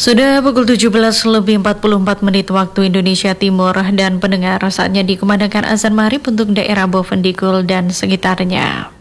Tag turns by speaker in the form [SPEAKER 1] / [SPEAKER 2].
[SPEAKER 1] Sudah pukul 17:44 waktu Indonesia Timur dan pendengar, saatnya dikumandangkan azan maghrib untuk daerah Bovendigul dan sekitarnya.